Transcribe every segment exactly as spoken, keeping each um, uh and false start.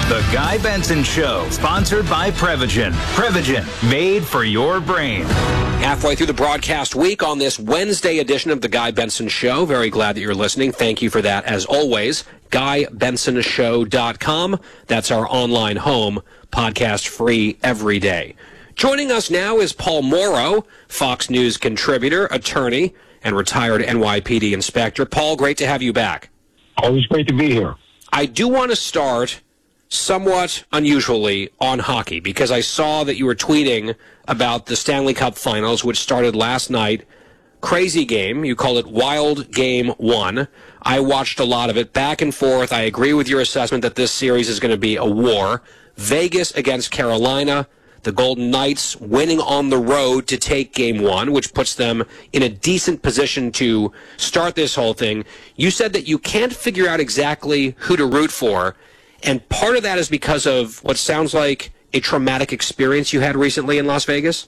The Guy Benson Show, sponsored by Prevagen. Prevagen, made for your brain. Halfway through the broadcast week on this Wednesday edition of The Guy Benson Show. Very glad that you're listening. Thank you for that, as always. guy benson show dot com. That's our online home, podcast free every day. Joining us now is Paul Mauro, Fox News contributor, attorney, and retired N Y P D inspector. Paul, great to have you back. Always great to be here. I do want to start somewhat unusually on hockey, because I saw that you were tweeting about the Stanley Cup Finals, which started last night. Crazy game. You call it Wild Game One. I watched a lot of it, back and forth. I agree with your assessment that this series is going to be a war. Vegas against Carolina. The Golden Knights winning on the road to take Game One, which puts them in a decent position to start this whole thing. You said that you can't figure out exactly who to root for, and part of that is because of what sounds like a traumatic experience you had recently in Las Vegas?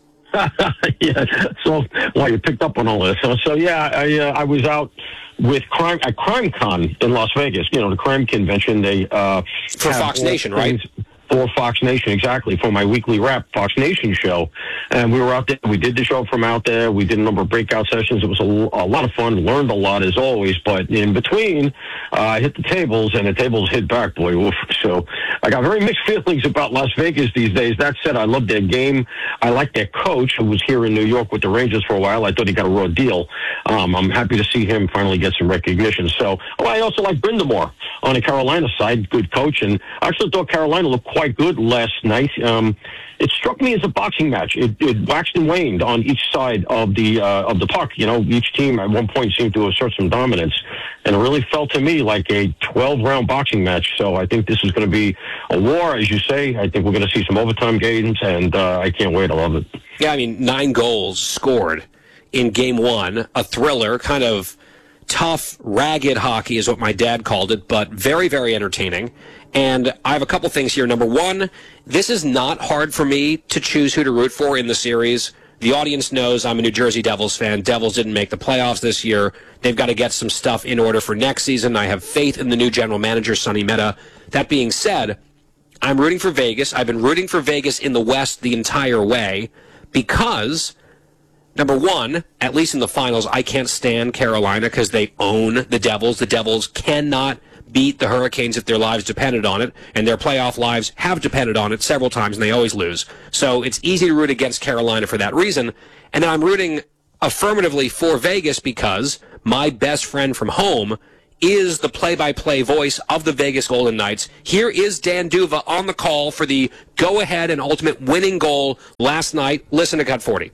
Yeah, so, well, you picked up on all this. So, so yeah, I uh, I was out with crime at CrimeCon in Las Vegas, you know, the crime convention. They uh, For Fox Nation, right? For Fox Nation, exactly, for my weekly wrap Fox Nation show. And we were out there. We did the show from out there. We did a number of breakout sessions. It was a, a lot of fun. Learned a lot, as always. But in between, uh, I hit the tables, and the tables hit back, boy. Oof. So I got very mixed feelings about Las Vegas these days. That said, I love their game. I like their coach, who was here in New York with the Rangers for a while. I thought he got a raw deal. Um, I'm happy to see him finally get some recognition. So oh, I also like Brindamore on the Carolina side. Good coach. And I actually thought Carolina looked quite quite good last night. Um, it struck me as a boxing match. It, it waxed and waned on each side of the uh, of the puck. You know, each team at one point seemed to assert some dominance, and it really felt to me like a twelve-round boxing match. So I think this is going to be a war, as you say. I think we're going to see some overtime games, and uh, I can't wait. I love it. Yeah, I mean, nine goals scored in Game One, a thriller, kind of tough, ragged hockey is what my dad called it, but very, very entertaining. And I have a couple things here. Number one, this is not hard for me to choose who to root for in the series. The audience knows I'm a New Jersey Devils fan. Devils didn't make the playoffs this year. They've got to get some stuff in order for next season. I have faith in the new general manager, Sonny Mehta. That being said, I'm rooting for Vegas. I've been rooting for Vegas in the West the entire way because, number one, at least in the finals, I can't stand Carolina because they own the Devils. The Devils cannot beat the Hurricanes if their lives depended on it, and their playoff lives have depended on it several times, and they always lose. So it's easy to root against Carolina for that reason. And then I'm rooting affirmatively for Vegas because my best friend from home is the play-by-play voice of the Vegas Golden Knights. Here is Dan Duva on the call for the go-ahead and ultimate winning goal last night. Listen to Cut forty.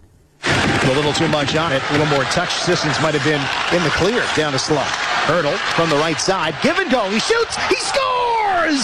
A little too much on it. A little more touch distance might have been in the clear. Down to Slot. Hurdle from the right side. Give and go. He shoots. He scores!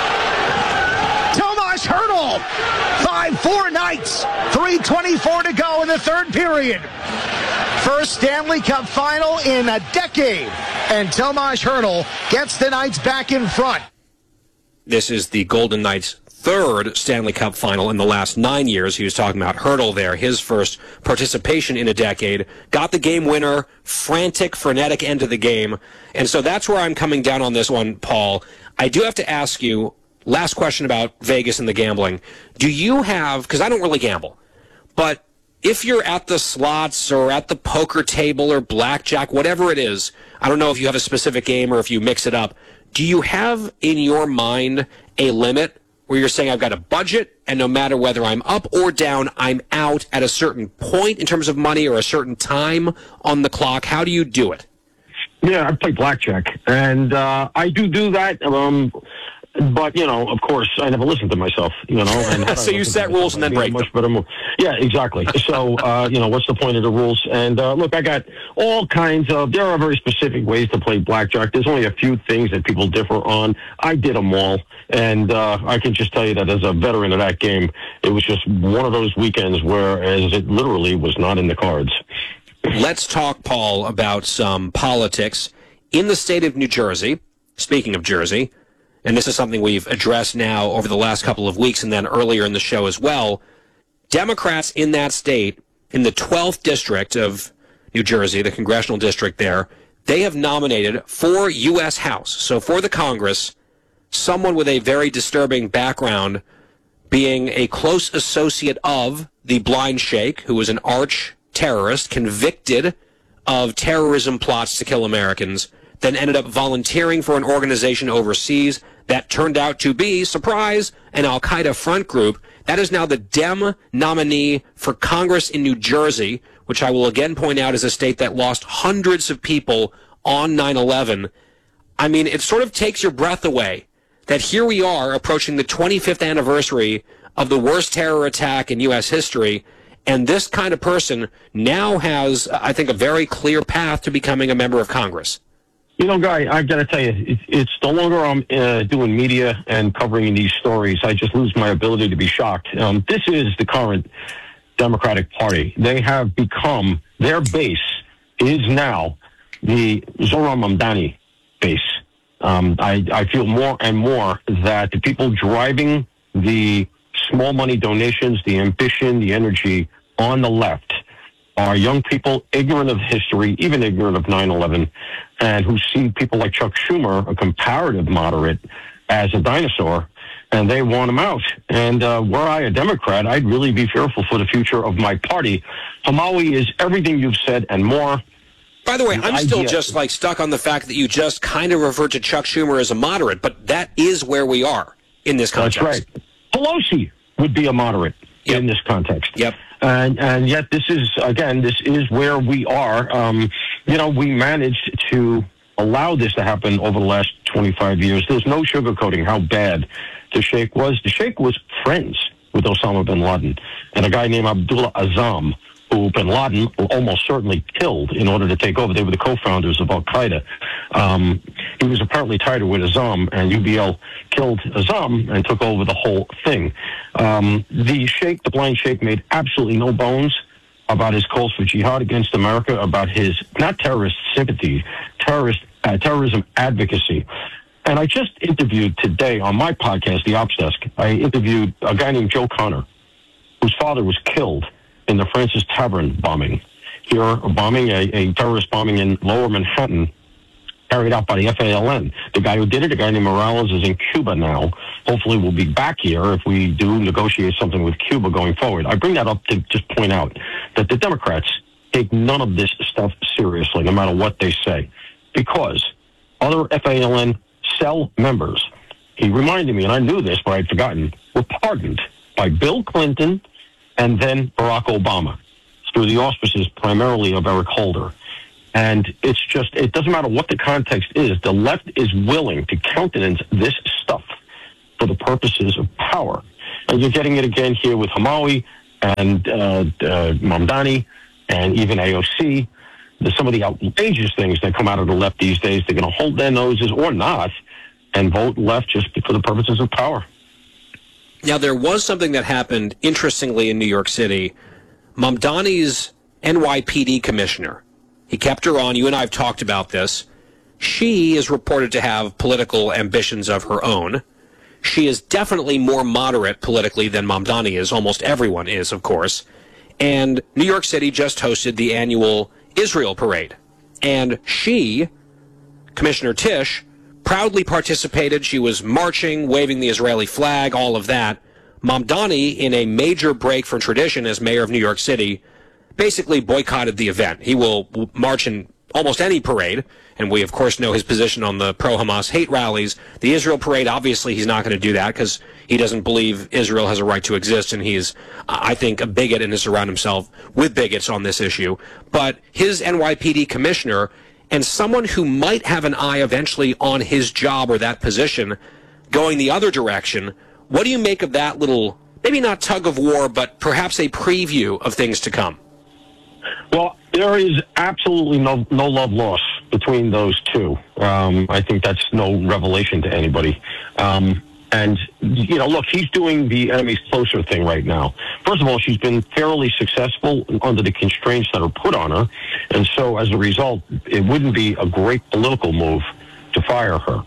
Tomas Hurdle. five four Knights. three twenty-four to go in the third period. First Stanley Cup final in a decade. And Tomas Hurdle gets the Knights back in front. This is the Golden Knights' third Stanley Cup final in the last nine years. He was talking about Hurdle there, his first participation in a decade. Got the game winner, frantic, frenetic end of the game. And so that's where I'm coming down on this one, Paul. I do have to ask you, last question about Vegas and the gambling. Do you have, because I don't really gamble, but if you're at the slots or at the poker table or blackjack, whatever it is, I don't know if you have a specific game or if you mix it up, do you have in your mind a limit where you're saying I've got a budget, and no matter whether I'm up or down, I'm out at a certain point in terms of money or a certain time on the clock? How do you do it? Yeah, I play blackjack, and uh, I do do that. Um, but, you know, of course, I never listen to myself, you know. And so you set rules and then break them. Better move. Yeah, exactly. So, uh, you know, what's the point of the rules? And, uh, look, I got all kinds of, there are very specific ways to play blackjack. There's only a few things that people differ on. I did them all. And uh, I can just tell you that as a veteran of that game, it was just one of those weekends where as it literally was not in the cards. Let's talk, Paul, about some politics in the state of New Jersey. Speaking of Jersey, and this is something we've addressed now over the last couple of weeks and then earlier in the show as well, Democrats in that state, in the twelfth district of New Jersey, the congressional district there, they have nominated for U S House, so for the Congress, someone with a very disturbing background being a close associate of the Blind Sheikh, who was an arch terrorist convicted of terrorism plots to kill Americans, then ended up volunteering for an organization overseas that turned out to be, surprise, an Al-Qaeda front group. That is now the Dem nominee for Congress in New Jersey, which I will again point out is a state that lost hundreds of people on nine eleven. I mean, it sort of takes your breath away that here we are approaching the twenty-fifth anniversary of the worst terror attack in U S history, and this kind of person now has, I think, a very clear path to becoming a member of Congress. You know, Guy, I got to tell you, it, it's the longer I'm uh, doing media and covering these stories, I just lose my ability to be shocked. Um, this is the current Democratic Party. They have become, their base is now the Zohran Mamdani base. Um, I, I feel more and more that the people driving the small money donations, the ambition, the energy on the left are young people ignorant of history, even ignorant of nine eleven, and who see people like Chuck Schumer, a comparative moderate, as a dinosaur, and they want him out. And uh, were I a Democrat, I'd really be fearful for the future of my party. Hamawi is everything you've said and more. By the way, The I'm still idea- just like stuck on the fact that you just kind of referred to Chuck Schumer as a moderate, but that is where we are in this context. That's right. Pelosi would be a moderate Yep. in this context. Yep. And and yet this is, again, this is where we are. Um, you know, we managed to allow this to happen over the last twenty-five years. There's no sugarcoating how bad the Sheikh was. The Sheikh was friends with Osama bin Laden and a guy named Abdullah Azzam, who bin Laden almost certainly killed in order to take over. They were the co-founders of Al-Qaeda. Um, he was apparently tied with Azzam, and U B L killed Azzam and took over the whole thing. Um, the Sheikh, the Blind Sheikh, made absolutely no bones about his calls for jihad against America, about his, not terrorist sympathy, terrorist uh, terrorism advocacy. And I just interviewed today on my podcast, The Ops Desk, I interviewed a guy named Joe Connor, whose father was killed in the Francis Tavern bombing. Here, a bombing, a, a terrorist bombing in Lower Manhattan, carried out by the F A L N. The guy who did it, a guy named Morales, is in Cuba now. Hopefully we'll be back here if we do negotiate something with Cuba going forward. I bring that up to just point out that the Democrats take none of this stuff seriously, no matter what they say, because other F A L N cell members, he reminded me, and I knew this, but I'd forgotten, were pardoned by Bill Clinton and then Barack Obama through the auspices primarily of Eric Holder. And it's just, it doesn't matter what the context is, the left is willing to countenance this stuff for the purposes of power. And you're getting it again here with Hamawi and uh, uh, Mamdani and even A O C. There's some of the outrageous things that come out of the left these days. They're going to hold their noses or not and vote left just for the purposes of power. Now, there was something that happened, interestingly, in New York City. Mamdani's N Y P D commissioner, he kept her on. You and I have talked about this. She is reported to have political ambitions of her own. She is definitely more moderate politically than Mamdani is. Almost everyone is, of course. And New York City just hosted the annual Israel parade. And she, Commissioner Tisch, proudly participated. She was marching, waving the Israeli flag, all of that. Mamdani, in a major break from tradition as mayor of New York City, basically boycotted the event. He will march in almost any parade, and we, of course, know his position on the pro-Hamas hate rallies. The Israel parade, obviously, he's not going to do that because he doesn't believe Israel has a right to exist, and he's, I think, a bigot and has surrounded himself with bigots on this issue. But his N Y P D commissioner and someone who might have an eye eventually on his job or that position going the other direction, what do you make of that little, maybe not tug of war, but perhaps a preview of things to come? Well, there is absolutely no no love lost between those two. Um, I think that's no revelation to anybody. Um, and, you know, look, he's doing the enemy's closer thing right now. First of all, she's been fairly successful under the constraints that are put on her. And so, as a result, it wouldn't be a great political move to fire her.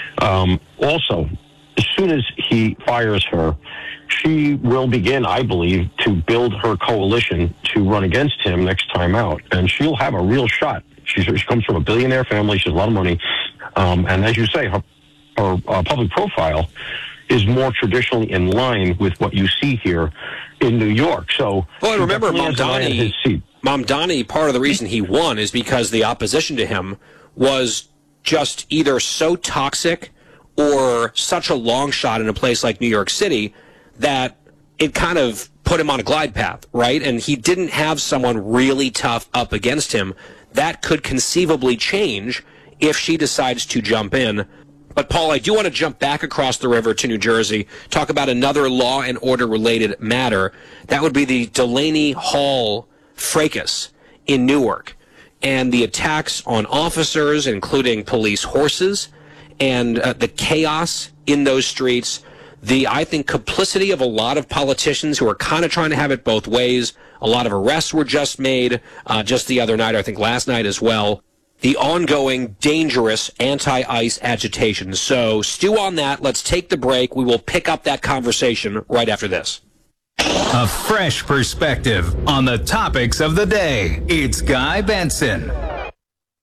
Um, also, as soon as he fires her, she will begin, I believe, to build her coalition to run against him next time out. And she'll have a real shot. She's, she comes from a billionaire family. She has a lot of money. Um, and as you say, her or uh, public profile is more traditionally in line with what you see here in New York. So, well, and remember, Mamdani, Mamdani, part of the reason he won is because the opposition to him was just either so toxic or such a long shot in a place like New York City that it kind of put him on a glide path, right? And he didn't have someone really tough up against him. That could conceivably change if she decides to jump in. But, Paul, I do want to jump back across the river to New Jersey, talk about another law and order related matter. That would be the Delaney Hall fracas in Newark and the attacks on officers, including police horses, and uh, the chaos in those streets. The, I think, complicity of a lot of politicians who are kind of trying to have it both ways. A lot of arrests were just made uh, just the other night, I think last night as well. The ongoing, dangerous anti-ICE agitation. So stew on that. Let's take the break. We will pick up that conversation right after this. A fresh perspective on the topics of the day. It's Guy Benson.